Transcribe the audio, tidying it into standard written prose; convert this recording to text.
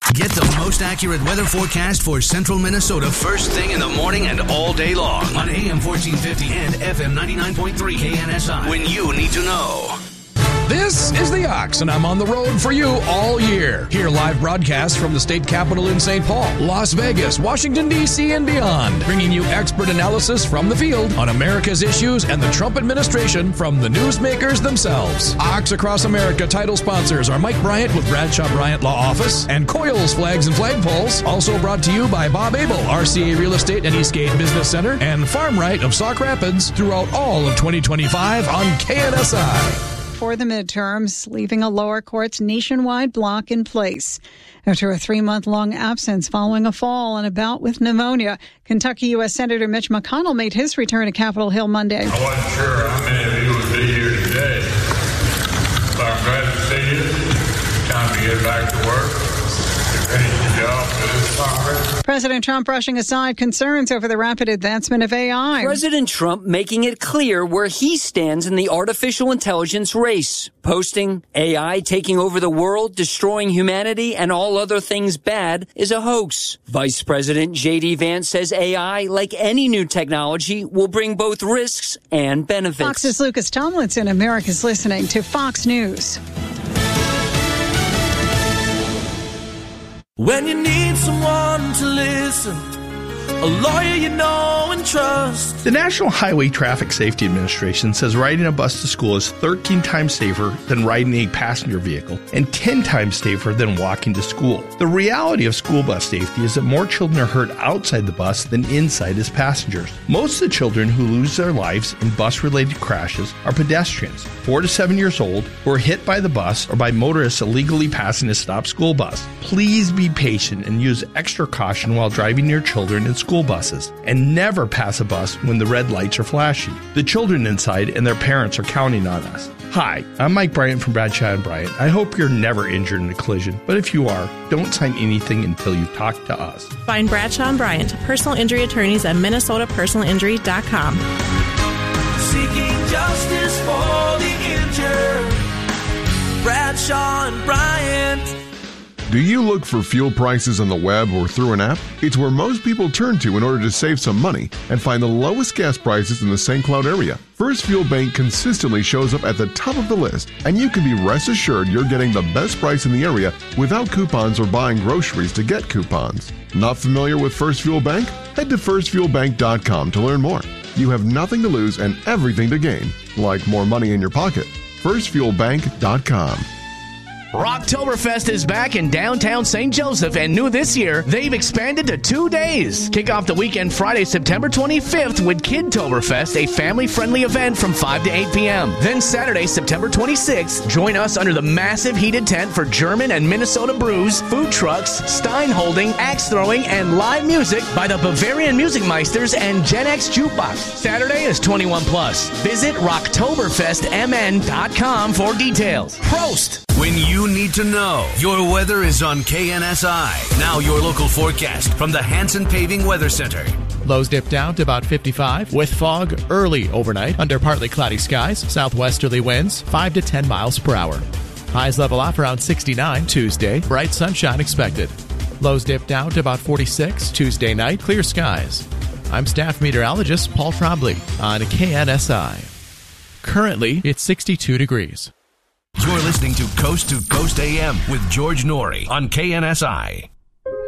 Get the most accurate weather forecast for central Minnesota first thing in the morning and all day long on AM 1450 and FM 99.3 KNSI. When you need to know. This is The Ox, and I'm on the road for you all year. Hear live broadcasts from the state capitol in St. Paul, Las Vegas, Washington, D.C., and beyond, bringing you expert analysis from the field on America's issues and the Trump administration from the newsmakers themselves. Ox Across America title sponsors are Mike Bryant with Bradshaw Bryant Law Office and Coyle's Flags and Flagpoles, also brought to you by Bob Abel, RCA Real Estate and Eastgate Business Center, and Farm Right of Sauk Rapids throughout all of 2025 on KNSI. For the midterms, leaving a lower court's nationwide block in place. After a 3-month-long absence following a fall and a bout with pneumonia, Kentucky U.S. Senator Mitch McConnell made his return to Capitol Hill Monday. I wasn't sure how many of you would be here today, but I'm glad to see you. It's time to get back to work. President Trump brushing aside concerns over the rapid advancement of AI. President Trump making it clear where he stands in the artificial intelligence race, posting AI taking over the world, destroying humanity, and all other things bad is a hoax. Vice President J.D. Vance says AI, like any new technology, will bring both risks and benefits. Fox's Lucas Tomlinson. America's listening to Fox News. When you need someone to listen, a lawyer you know and trust. The National Highway Traffic Safety Administration says riding a bus to school is 13 times safer than riding a passenger vehicle and 10 times safer than walking to school. The reality of school bus safety is that more children are hurt outside the bus than inside as passengers. Most of the children who lose their lives in bus-related crashes are pedestrians, 4 to 7 years old, who are hit by the bus or by motorists illegally passing a stopped school bus. Please be patient and use extra caution while driving your children in school buses, and never pass a bus when the red lights are flashing. The children inside and their parents are counting on us. Hi, I'm Mike Bryant from Bradshaw & Bryant. I hope you're never injured in a collision, but if you are, don't sign anything until you talk to us. Find Bradshaw & Bryant, personal injury attorneys at minnesotapersonalinjury.com. Seeking justice for the injured. Bradshaw & Bryant. Do you look for fuel prices on the web or through an app? It's where most people turn to in order to save some money and find the lowest gas prices in the St. Cloud area. First Fuel Bank consistently shows up at the top of the list, and you can be rest assured you're getting the best price in the area without coupons or buying groceries to get coupons. Not familiar with First Fuel Bank? Head to firstfuelbank.com to learn more. You have nothing to lose and everything to gain, like more money in your pocket. firstfuelbank.com. Rocktoberfest is back in downtown St. Joseph, and new this year, they've expanded to 2 days. Kick off the weekend Friday, September 25th with Kidtoberfest, a family-friendly event from 5 to 8 p.m. Then Saturday, September 26th, join us under the massive heated tent for German and Minnesota brews, food trucks, stein holding, axe throwing, and live music by the Bavarian Music Meisters and Gen X Jukebox. Saturday is 21 plus. Visit rocktoberfestmn.com for details. Prost! When you need to know, your weather is on KNSI. Now your local forecast from the Hanson Paving Weather Center. Lows dip down to about 55 with fog early overnight under partly cloudy skies, southwesterly winds 5 to 10 miles per hour. Highs level off around 69 Tuesday, bright sunshine expected. Lows dip down to about 46 Tuesday night, clear skies. I'm staff meteorologist Paul Trombley on KNSI. Currently, it's 62 degrees. You're listening to Coast AM with George Norrie on KNSI.